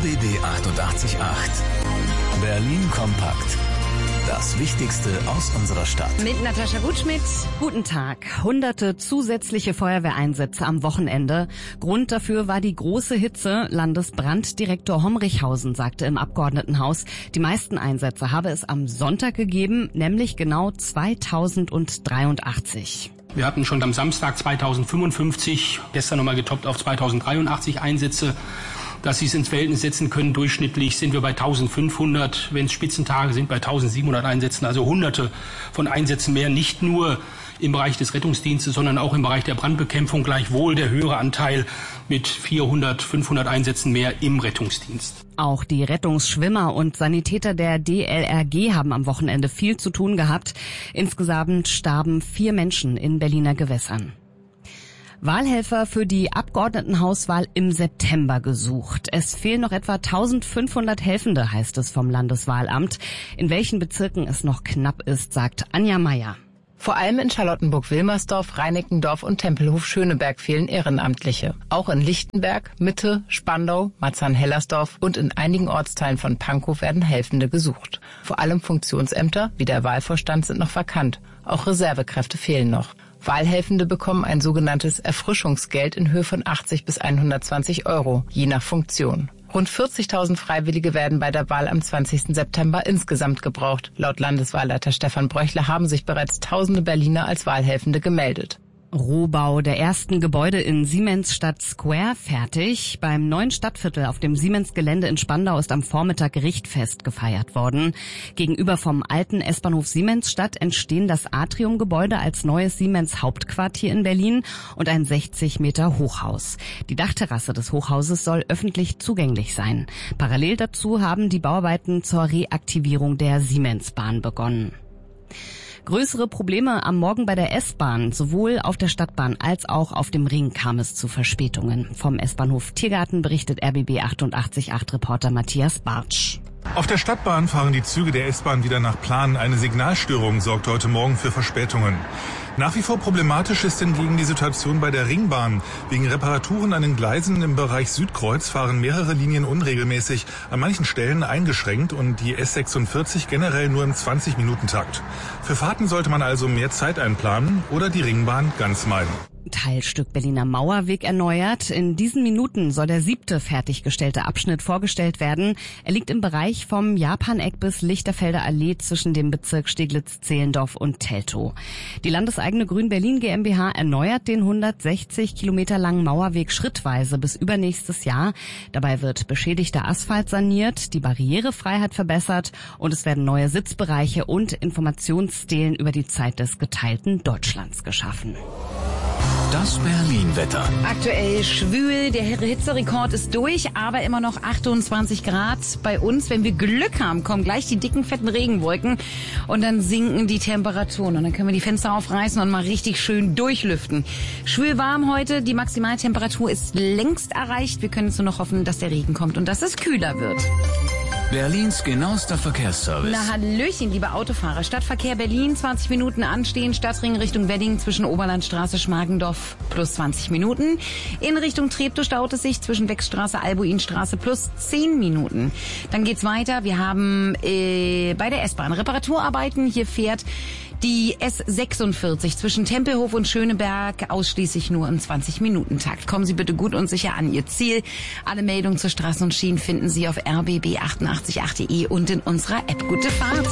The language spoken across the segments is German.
RBB 888. Berlin kompakt. Das Wichtigste aus unserer Stadt. Mit Natascha Gutschmidt. Guten Tag. Hunderte zusätzliche Feuerwehreinsätze am Wochenende. Grund dafür war die große Hitze. Landesbranddirektor Homrichhausen sagte im Abgeordnetenhaus, die meisten Einsätze habe es am Sonntag gegeben, nämlich genau 2083. Wir hatten schon am Samstag 2055, gestern nochmal getoppt auf 2083 Einsätze. Dass Sie es ins Verhältnis setzen können, durchschnittlich sind wir bei 1500, wenn es Spitzentage sind, bei 1700 Einsätzen, also hunderte von Einsätzen mehr, nicht nur im Bereich des Rettungsdienstes, sondern auch im Bereich der Brandbekämpfung, gleichwohl der höhere Anteil mit 400, 500 Einsätzen mehr im Rettungsdienst. Auch die Rettungsschwimmer und Sanitäter der DLRG haben am Wochenende viel zu tun gehabt. Insgesamt starben 4 Menschen in Berliner Gewässern. Wahlhelfer für die Abgeordnetenhauswahl im September gesucht. Es fehlen noch etwa 1500 Helfende, heißt es vom Landeswahlamt. In welchen Bezirken es noch knapp ist, sagt Anja Meier. Vor allem in Charlottenburg-Wilmersdorf, Reinickendorf und Tempelhof-Schöneberg fehlen Ehrenamtliche. Auch in Lichtenberg, Mitte, Spandau, Marzahn-Hellersdorf und in einigen Ortsteilen von Pankow werden Helfende gesucht. Vor allem Funktionsämter wie der Wahlvorstand sind noch vakant. Auch Reservekräfte fehlen noch. Wahlhelfende bekommen ein sogenanntes Erfrischungsgeld in Höhe von 80 bis 120 €, je nach Funktion. Rund 40.000 Freiwillige werden bei der Wahl am 20. September insgesamt gebraucht. Laut Landeswahlleiter Stefan Bröchle haben sich bereits tausende Berliner als Wahlhelfende gemeldet. Rohbau der ersten Gebäude in Siemensstadt Square fertig. Beim neuen Stadtviertel auf dem Siemens-Gelände in Spandau ist am Vormittag Richtfest gefeiert worden. Gegenüber vom alten S-Bahnhof Siemensstadt entstehen das Atriumgebäude als neues Siemens-Hauptquartier in Berlin und ein 60 Meter Hochhaus. Die Dachterrasse des Hochhauses soll öffentlich zugänglich sein. Parallel dazu haben die Bauarbeiten zur Reaktivierung der Siemensbahn begonnen. Größere Probleme am Morgen bei der S-Bahn. Sowohl auf der Stadtbahn als auch auf dem Ring kam es zu Verspätungen. Vom S-Bahnhof Tiergarten berichtet RBB 888 Reporter Matthias Bartsch. Auf der Stadtbahn fahren die Züge der S-Bahn wieder nach Plan. Eine Signalstörung sorgt heute Morgen für Verspätungen. Nach wie vor problematisch ist hingegen die Situation bei der Ringbahn. Wegen Reparaturen an den Gleisen im Bereich Südkreuz fahren mehrere Linien unregelmäßig, an manchen Stellen eingeschränkt und die S46 generell nur im 20-Minuten-Takt. Für Fahrten sollte man also mehr Zeit einplanen oder die Ringbahn ganz meiden. Teilstück Berliner Mauerweg erneuert. In diesen Minuten soll der 7. fertiggestellte Abschnitt vorgestellt werden. Er liegt im Bereich vom Japaneck bis Lichterfelder Allee zwischen dem Bezirk Steglitz-Zehlendorf und Teltow. Die landeseigene Grün Berlin GmbH erneuert den 160 Kilometer langen Mauerweg schrittweise bis übernächstes Jahr. Dabei wird beschädigter Asphalt saniert, die Barrierefreiheit verbessert und es werden neue Sitzbereiche und Informationsstelen über die Zeit des geteilten Deutschlands geschaffen. Das Berlin-Wetter. Aktuell schwül, der Hitzerekord ist durch, aber immer noch 28 Grad bei uns. Wenn wir Glück haben, kommen gleich die dicken, fetten Regenwolken und dann sinken die Temperaturen. Und dann können wir die Fenster aufreißen und mal richtig schön durchlüften. Schwül warm heute, die Maximaltemperatur ist längst erreicht. Wir können jetzt nur noch hoffen, dass der Regen kommt und dass es kühler wird. Berlins genauester Verkehrsservice. Na hallöchen, liebe Autofahrer. Stadtverkehr Berlin, 20 Minuten anstehen. Stadtring Richtung Wedding zwischen Oberlandstraße, Schmargendorf plus 20 Minuten. In Richtung Treptow staut es sich zwischen Wechstraße, Albuinstraße plus 10 Minuten. Dann geht's weiter. Wir haben bei der S-Bahn Reparaturarbeiten. Hier fährt die S46 zwischen Tempelhof und Schöneberg ausschließlich nur im 20-Minuten-Takt. Kommen Sie bitte gut und sicher an Ihr Ziel. Alle Meldungen zur Straßen und Schienen finden Sie auf rbb888.de und in unserer App. Gute Fahrt.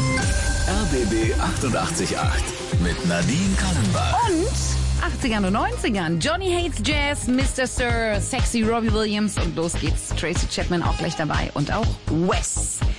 RBB 888 mit Nadine Kallenbach. Und 80ern und 90ern. Johnny Hates Jazz, Mr. Sir, Sexy Robbie Williams und los geht's. Tracy Chapman auch gleich dabei und auch Wes.